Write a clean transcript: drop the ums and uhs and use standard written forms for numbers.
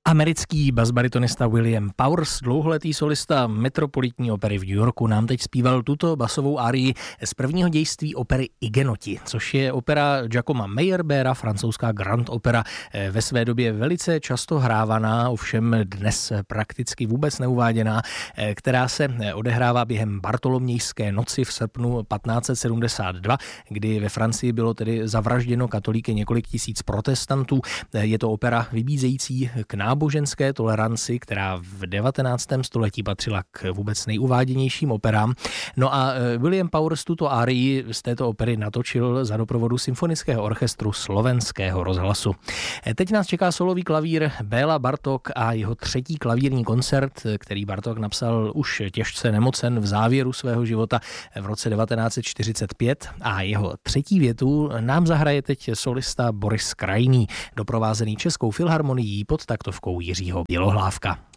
Americký basbaritonista William Powers, dlouholetý solista Metropolitní opery v New Yorku, nám teď zpíval tuto basovou árii z prvního dějství opery Igenoti, což je opera Giacoma Meyerbeera, francouzská grand opera, ve své době velice často hrávaná, ovšem dnes prakticky vůbec neuváděná, která se odehrává během Bartolomějské noci v srpnu 1572, kdy ve Francii bylo tedy zavražděno katolíky několik tisíc protestantů. Je to opera vybízející k náboženské toleranci, která v 19. století patřila k vůbec nejuváděnějším operám. No a William Powers tuto árii z této opery natočil za doprovodu Symfonického orchestru Slovenského rozhlasu. Teď nás čeká solový klavír Béla Bartók a jeho třetí klavírní koncert, který Bartók napsal už těžce nemocen v závěru svého života v roce 1945, a jeho třetí větu nám zahraje teď solista Boris Krajný, doprovázený Českou filharmonií pod taktovkou Jiřího Bělohlávka.